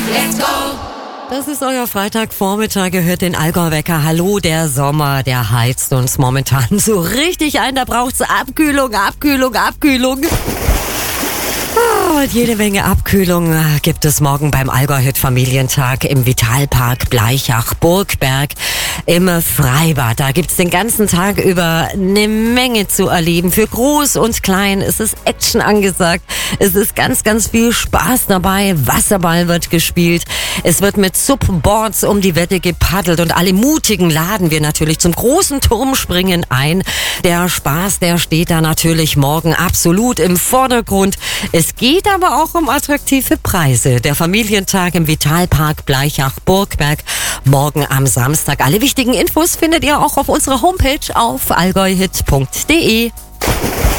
let's go! Das ist euer Freitagvormittag, gehört den Allgäu-Wecker. Hallo, der Sommer, der heizt uns momentan so richtig ein. Da braucht's Abkühlung. Und jede Menge Abkühlung gibt es morgen beim Allgäu-Hit-Familientag im Vitalpark Blaichach-Burgberg im Freibad. Da gibt's den ganzen Tag über eine Menge zu erleben. Für Groß und Klein ist es Action angesagt. Es ist ganz, ganz viel Spaß dabei. Wasserball wird gespielt. Es wird mit Subboards um die Wette gepaddelt und alle Mutigen laden wir natürlich zum großen Turmspringen ein. Der Spaß, der steht da natürlich morgen absolut im Vordergrund. Es geht aber auch um attraktive Preise. Der Familientag im Vitalpark Blaichach-Burgberg morgen am Samstag. Alle wichtigen Infos findet ihr auch auf unserer Homepage auf allgäuhit.de.